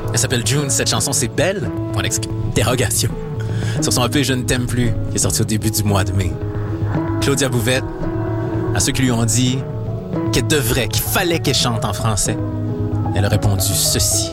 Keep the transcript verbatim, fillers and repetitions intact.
Elle s'appelle June, cette chanson, c'est belle? Point d'interrogation. Sur son E P Je ne t'aime plus, qui est sorti au début du mois de mai. Claudia Bouvette, à ceux qui lui ont dit qu'elle devrait, qu'il fallait qu'elle chante en français, elle a répondu ceci.